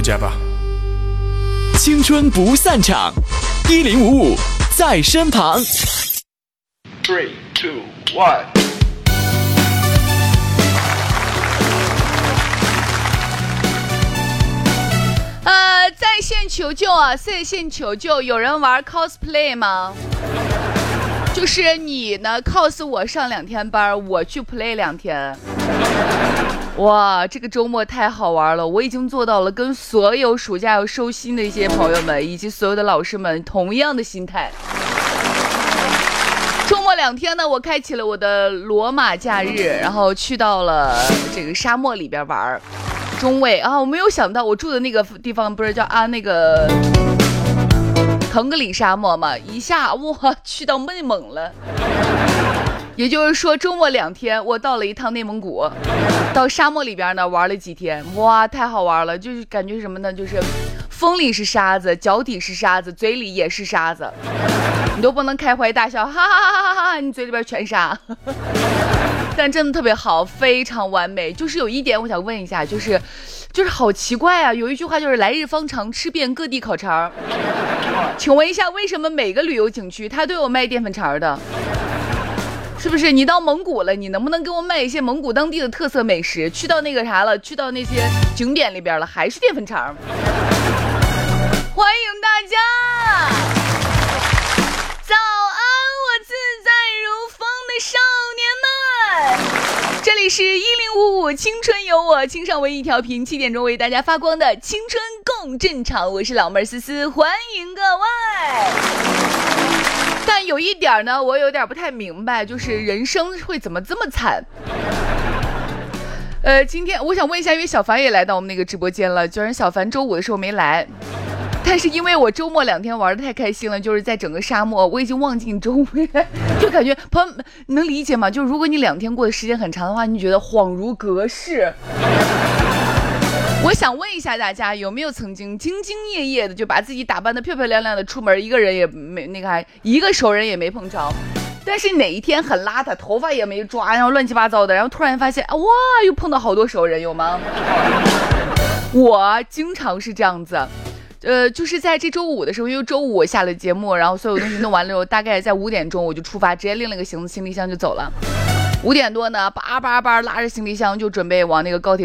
家吧。 青春不散场，1055在身旁。 3、2、1。 在线求救啊！在线求救，有人玩 cosplay 吗？就是你呢 cos 我上2天班，我去 play 2天。哇，这个周末太好玩了！我已经做到了跟所有暑假要收心的一些朋友们以及所有的老师们同样的心态。周末2天呢，我开启了我的罗马假日，然后去到了这个沙漠里边玩。中卫啊，我没有想到我住的那个地方不是叫那个腾格里沙漠嘛，一下哇去到内蒙了。也就是说周末2天我到了一趟内蒙古，到沙漠里边呢玩了几天，哇太好玩了，就是感觉什么呢，就是风里是沙子，脚底是沙子，嘴里也是沙子，你都不能开怀大笑，哈哈哈哈哈，你嘴里边全沙。但真的特别好，非常完美。就是有一点我想问一下，就是好奇怪啊，有一句话就是来日方长，吃遍各地烤肠。请问一下，为什么每个旅游景区它都有卖淀粉肠的？是不是你到蒙古了，你能不能给我卖一些蒙古当地的特色美食？去到那个啥了，去到那些景点里边了，还是淀粉肠？欢迎大家，早安，我自在如风的少年们。这里是1055青春有我，青上为一调频，7点钟为大家发光的青春共振场，我是老妹儿思思，欢迎各位。但有一点呢，我有点不太明白，就是人生会怎么这么惨？今天我想问一下，因为小凡也来到我们那个直播间了，居然小凡周5的时候没来。但是因为我周末2天玩的太开心了，就是在整个沙漠，我已经忘记周末，就感觉朋友们能理解吗？就如果你2天过的时间很长的话，你觉得恍如隔世。我想问一下大家，有没有曾经兢兢业业的就把自己打扮得漂漂亮亮的出门，一个人也没一个熟人也没碰着，但是哪一天很邋遢，头发也没抓，然后乱七八糟的，然后突然发现哇，又碰到好多熟人，有吗？我经常是这样子。就是在这周5的时候，因为周5我下了节目，然后所有东西弄完了之后，大概在5点钟我就出发，直接拎了个行李箱就走了。5点多呢，叭叭叭拉着行李箱就准备往那个高铁